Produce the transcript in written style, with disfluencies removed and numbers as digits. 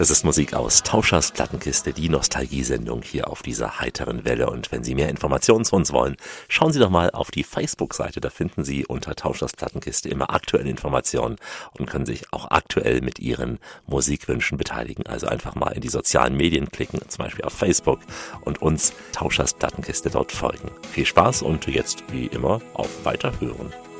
Das ist Musik aus Tauschers Plattenkiste, die Nostalgiesendung hier auf dieser heiteren Welle. Und wenn Sie mehr Informationen zu uns wollen, schauen Sie doch mal auf die Facebook-Seite. Da finden Sie unter Tauschers Plattenkiste immer aktuelle Informationen und können sich auch aktuell mit Ihren Musikwünschen beteiligen. Also einfach mal in die sozialen Medien klicken, zum Beispiel auf Facebook, und uns Tauschers Plattenkiste dort folgen. Viel Spaß und jetzt wie immer auf Weiterhören.